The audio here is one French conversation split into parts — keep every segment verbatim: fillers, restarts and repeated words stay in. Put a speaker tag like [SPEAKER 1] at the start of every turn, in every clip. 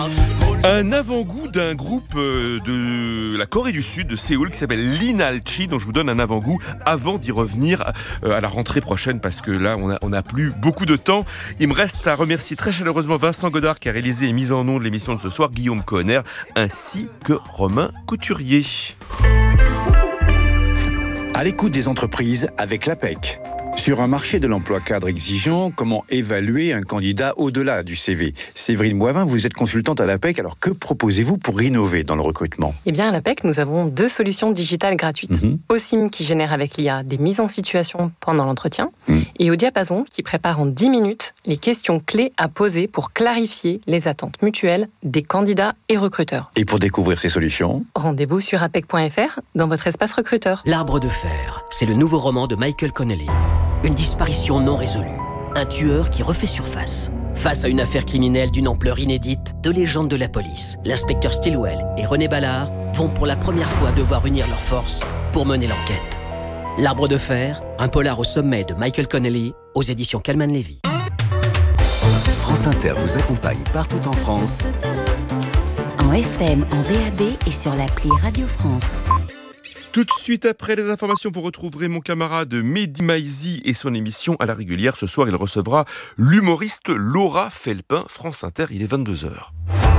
[SPEAKER 1] Un avant-goût d'un groupe de la Corée du Sud, de Séoul, qui s'appelle Linalchi, dont je vous donne un avant-goût avant d'y revenir à la rentrée prochaine, parce que là, on a, on a plus beaucoup de temps. Il me reste à remercier très chaleureusement Vincent Godard, qui a réalisé et mis en ondes l'émission de ce soir, Guillaume Kohner, ainsi que Romain Couturier.
[SPEAKER 2] À l'écoute des entreprises avec l'A P E C. Sur un marché de l'emploi cadre exigeant, comment évaluer un candidat au-delà du C V ? Séverine Boivin, vous êtes consultante à l'A P E C, alors que proposez-vous pour innover dans le recrutement ?
[SPEAKER 3] Eh bien, à l'A P E C, nous avons deux solutions digitales gratuites. Mm-hmm. Osim, qui génère avec l'I A des mises en situation pendant l'entretien, mm. et au Diapason, qui prépare en dix minutes les questions clés à poser pour clarifier les attentes mutuelles des candidats et recruteurs.
[SPEAKER 2] Et pour découvrir ces solutions,
[SPEAKER 3] rendez-vous sur apec point f r dans votre espace recruteur.
[SPEAKER 4] L'Arbre de fer, c'est le nouveau roman de Michael Connelly. Une disparition non résolue. Un tueur qui refait surface. Face à une affaire criminelle d'une ampleur inédite, deux légendes de la police, l'inspecteur Stilwell et René Ballard, vont pour la première fois devoir unir leurs forces pour mener l'enquête. L'Arbre de fer, un polar au sommet de Michael Connelly, aux éditions Calman Levy.
[SPEAKER 5] France Inter vous accompagne partout en France.
[SPEAKER 6] En F M, en D A B et sur l'appli Radio France.
[SPEAKER 1] Tout de suite après les informations, vous retrouverez mon camarade Mehdi Maizi et son émission à la régulière. Ce soir, il recevra l'humoriste Laura Felpin. France Inter, il est vingt-deux heures.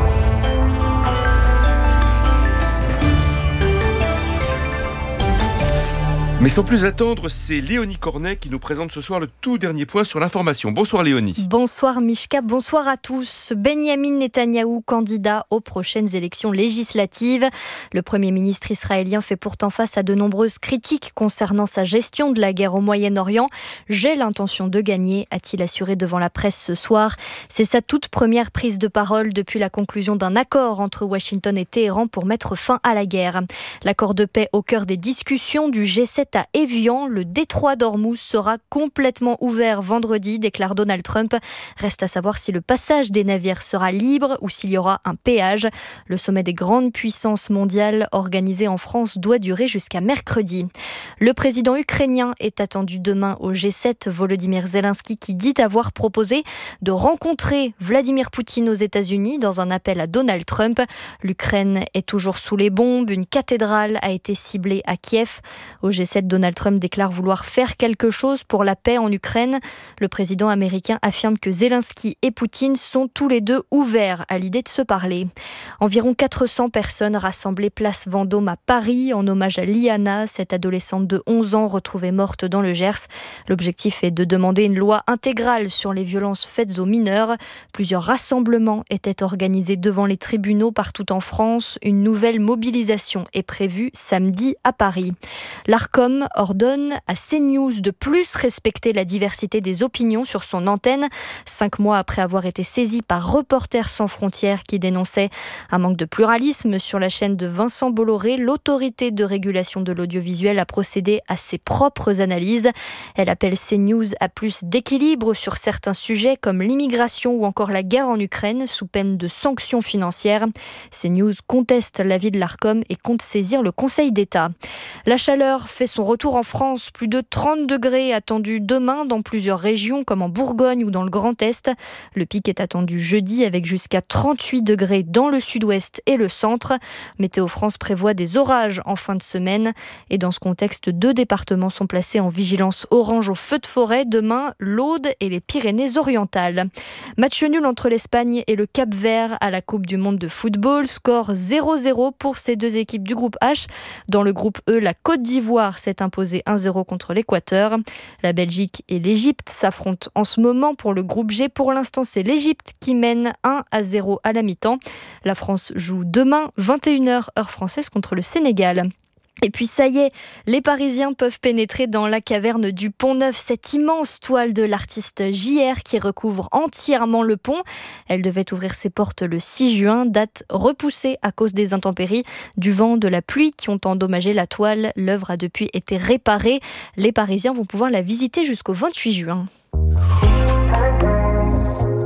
[SPEAKER 1] Mais sans plus attendre, c'est Léonie Cornet qui nous présente ce soir le tout dernier point sur l'information. Bonsoir Léonie.
[SPEAKER 7] Bonsoir Mishka, bonsoir à tous. Benyamin Netanyahou, candidat aux prochaines élections législatives. Le Premier ministre israélien fait pourtant face à de nombreuses critiques concernant sa gestion de la guerre au Moyen-Orient. J'ai l'intention de gagner, a-t-il assuré devant la presse ce soir. C'est sa toute première prise de parole depuis la conclusion d'un accord entre Washington et Téhéran pour mettre fin à la guerre. L'accord de paix au cœur des discussions du G sept à Évian, le détroit d'Ormuz sera complètement ouvert vendredi, déclare Donald Trump. Reste à savoir si le passage des navires sera libre ou s'il y aura un péage. Le sommet des grandes puissances mondiales organisé en France doit durer jusqu'à mercredi. Le président ukrainien est attendu demain au G sept. Volodymyr Zelensky qui dit avoir proposé de rencontrer Vladimir Poutine aux États-Unis dans un appel à Donald Trump. L'Ukraine est toujours sous les bombes. Une cathédrale a été ciblée à Kiev. Au G sept, Donald Trump déclare vouloir faire quelque chose pour la paix en Ukraine. Le président américain affirme que Zelensky et Poutine sont tous les deux ouverts à l'idée de se parler. Environ quatre cents personnes rassemblées place Vendôme à Paris en hommage à Liana, cette adolescente de onze ans retrouvée morte dans le Gers. L'objectif est de demander une loi intégrale sur les violences faites aux mineurs. Plusieurs rassemblements étaient organisés devant les tribunaux partout en France. Une nouvelle mobilisation est prévue samedi à Paris. L'Arcom ordonne à CNews de plus respecter la diversité des opinions sur son antenne. Cinq mois après avoir été saisi par Reporters sans frontières qui dénonçait un manque de pluralisme sur la chaîne de Vincent Bolloré, l'autorité de régulation de l'audiovisuel a procédé à ses propres analyses. Elle appelle CNews à plus d'équilibre sur certains sujets comme l'immigration ou encore la guerre en Ukraine sous peine de sanctions financières. CNews conteste l'avis de l'Arcom et compte saisir le Conseil d'État. La chaleur fait son retour en France. Plus de trente degrés attendus demain dans plusieurs régions comme en Bourgogne ou dans le Grand Est. Le pic est attendu jeudi avec jusqu'à trente-huit degrés dans le sud-ouest et le centre. Météo France prévoit des orages en fin de semaine. Et dans ce contexte, deux départements sont placés en vigilance orange au feu de forêt. Demain, l'Aude et les Pyrénées-Orientales. Match nul entre l'Espagne et le Cap-Vert à la Coupe du Monde de football. Score zéro zéro pour ces deux équipes du groupe H. Dans le groupe E, la Côte d'Ivoire s'est imposée un zéro contre l'Équateur. La Belgique et l'Égypte s'affrontent en ce moment pour le groupe G. Pour l'instant, c'est l'Égypte qui mène un à zéro à la mi-temps. La France joue demain, vingt et une heures heure française, contre le Sénégal. Et puis ça y est, les Parisiens peuvent pénétrer dans la caverne du Pont-Neuf, cette immense toile de l'artiste J R qui recouvre entièrement le pont. Elle devait ouvrir ses portes le six juin, date repoussée à cause des intempéries, du vent, de la pluie qui ont endommagé la toile. L'œuvre a depuis été réparée. Les Parisiens vont pouvoir la visiter jusqu'au vingt-huit juin.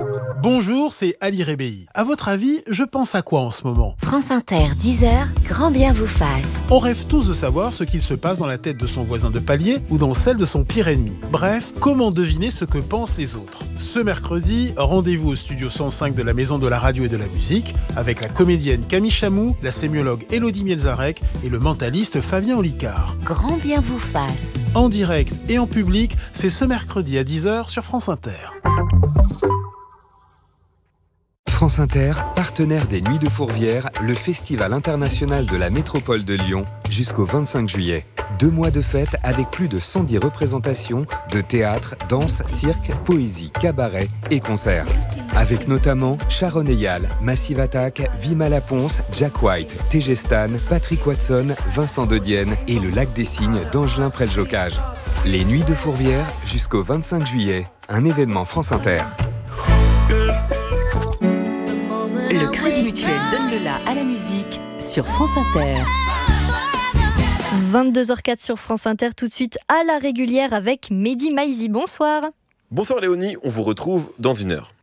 [SPEAKER 8] Bonjour, c'est Ali Rébéi. À votre avis, je pense à quoi en ce moment ?
[SPEAKER 6] France Inter, dix heures, grand bien vous fasse.
[SPEAKER 8] On rêve tous de savoir ce qu'il se passe dans la tête de son voisin de palier ou dans celle de son pire ennemi. Bref, comment deviner ce que pensent les autres ? Ce mercredi, rendez-vous au studio cent cinq de la Maison de la Radio et de la Musique avec la comédienne Camille Chamou, la sémiologue Élodie Mielzarek et le mentaliste Fabien Olicard.
[SPEAKER 6] Grand bien vous fasse.
[SPEAKER 8] En direct et en public, c'est ce mercredi à dix heures sur France Inter.
[SPEAKER 9] France Inter, partenaire des Nuits de Fourvière, le festival international de la métropole de Lyon, jusqu'au vingt-cinq juillet. Deux mois de fête avec plus de cent dix représentations de théâtre, danse, cirque, poésie, cabaret et concerts. Avec notamment Sharon Eyal, Massive Attack, Vima Laponce, Jack White, T G Stan, Patrick Watson, Vincent De Dienne et le Lac des Cygnes d'Angelin Près-le-Jocage. Les Nuits de Fourvière jusqu'au vingt-cinq juillet, un événement France Inter.
[SPEAKER 6] Le Crédit Mutuel donne le la à la musique sur France Inter.
[SPEAKER 7] vingt-deux heures quatre sur France Inter, tout de suite à la régulière avec Mehdi Maizi. Bonsoir.
[SPEAKER 10] Bonsoir Léonie, on vous retrouve dans une heure.